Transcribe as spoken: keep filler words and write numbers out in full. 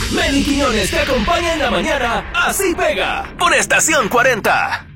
Meli Quiñones te acompaña en la mañana, así pega, por Estación cuarenta.